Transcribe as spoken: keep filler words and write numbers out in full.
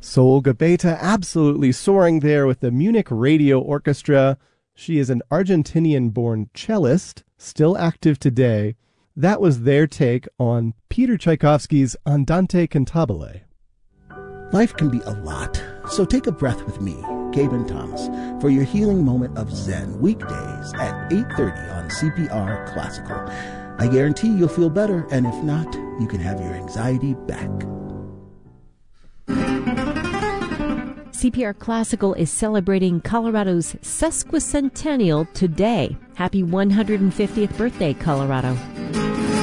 So Olga Beta absolutely soaring there with the Munich Radio Orchestra. She is an Argentinian-born cellist, still active today. That was their take on Peter Tchaikovsky's Andante Cantabile. Life can be a lot, so take a breath with me, Gaben Thomas, for your healing moment of Zen, weekdays at eight thirty on C P R Classical. I guarantee you'll feel better, and if not, you can have your anxiety back. C P R Classical is celebrating Colorado's sesquicentennial today. Happy one hundred fiftieth birthday, Colorado.